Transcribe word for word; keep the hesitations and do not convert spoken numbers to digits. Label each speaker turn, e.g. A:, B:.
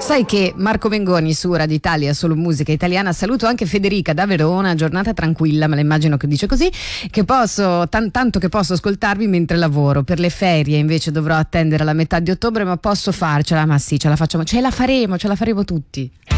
A: Sai che Marco Mengoni su Radio Italia, solo musica italiana. Saluto anche Federica da Verona, giornata tranquilla, me la immagino che dice così, che posso, tan, tanto che posso ascoltarvi mentre lavoro. Per le ferie invece dovrò attendere la metà di ottobre, ma posso farcela, ma sì, ce la facciamo, ce la faremo, ce la faremo tutti.